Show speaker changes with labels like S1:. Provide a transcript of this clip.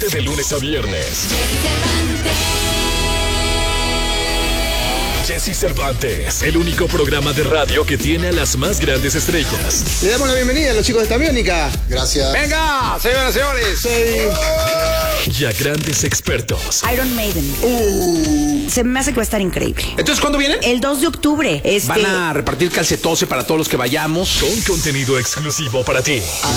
S1: de lunes a viernes. Jesse Cervantes, el único programa de radio que tiene a las más grandes estrellas.
S2: Le damos la bienvenida a los chicos de Estabiónica.
S3: Gracias.
S4: Venga, señoras y señores.
S1: Y a grandes expertos.
S5: Iron Maiden. Se me hace que va a estar increíble.
S4: Entonces, ¿cuándo vienen?
S5: El 2 de octubre.
S4: Van a repartir calcetose para todos los que vayamos.
S1: Con contenido exclusivo para ti.